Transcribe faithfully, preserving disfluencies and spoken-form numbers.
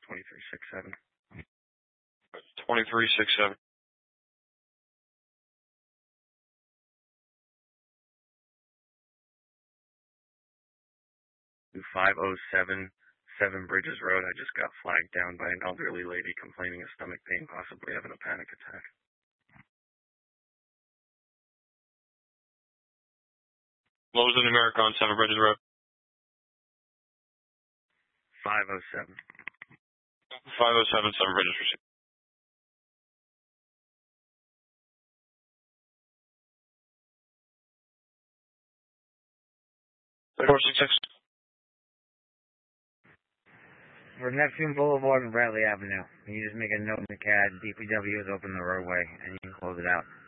twenty-three sixty-seven. twenty-three sixty-seven. five oh seven, Seven Bridges Road. I just got flagged down by an elderly lady complaining of stomach pain, possibly having a panic attack. What was the numeric on Seven Bridges Road? five oh seven. five oh seven, Seven Bridges received. four six six. For Neptune Boulevard and Bradley Avenue. You just make a note in the C A D. D P W has opened the roadway, and you can close it out.